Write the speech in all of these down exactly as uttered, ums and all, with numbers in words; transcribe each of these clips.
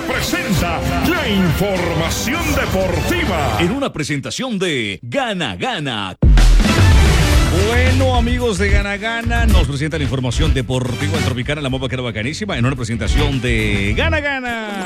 presenta la información deportiva en una presentación de Gana Gana. Bueno, amigos de Gana Gana, nos presenta la información deportiva en Tropicana, la mopa que era bacanísima, en una presentación de Gana Gana.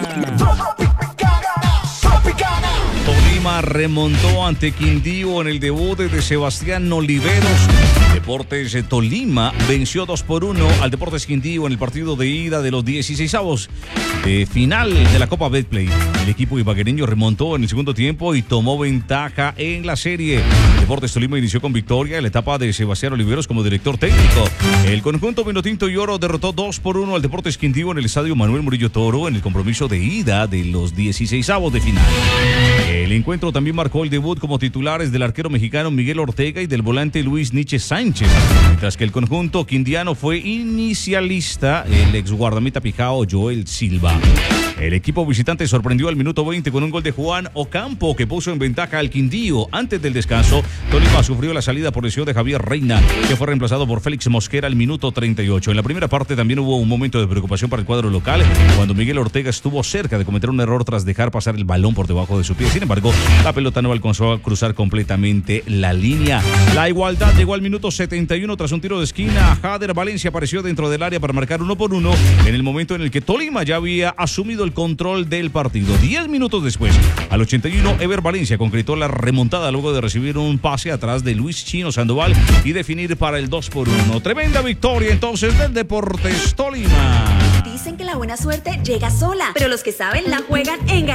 Tolima remontó ante Quindío en el debut de Sebastián Oliveros. Deportes Tolima venció dos por uno al Deportes Quindío en el partido de ida de los dieciseisavos de final de la Copa Betplay. El equipo ibaguereño remontó en el segundo tiempo y tomó ventaja en la serie. Deportes Tolima inició con victoria en la etapa de Sebastián Oliveros como director técnico. El conjunto vinotinto y oro derrotó dos por uno al Deportes Quindío en el estadio Manuel Murillo Toro en el compromiso de ida de los dieciseisavos de final. El encuentro también marcó el debut como titulares del arquero mexicano Miguel Ortega y del volante Luis Nietzsche Sánchez, mientras que el conjunto quindiano fue inicialista el ex guardameta pijao Joel Silva. El equipo visitante sorprendió al minuto veinte con un gol de Juan Ocampo que puso en ventaja al Quindío. Antes del descanso, Tolima sufrió la salida por lesión de Javier Reina, que fue reemplazado por Félix Mosquera al minuto treinta y ocho. En la primera parte también hubo un momento de preocupación para el cuadro local cuando Miguel Ortega estuvo cerca de cometer un error tras dejar pasar el balón por debajo de su pie. Sin embargo, la pelota no alcanzó a cruzar completamente la línea. La igualdad llegó al minuto setenta y uno tras un tiro de esquina. Jader Valencia apareció dentro del área para marcar uno por uno en el momento en el que Tolima ya había asumido el control del partido. Diez minutos después, al ochenta y uno, Ever Valencia concretó la remontada luego de recibir un pase atrás de Luis Chino Sandoval y definir para el dos por uno. Tremenda victoria entonces del Deportes Tolima. Dicen que la buena suerte llega sola, pero los que saben la juegan en Gana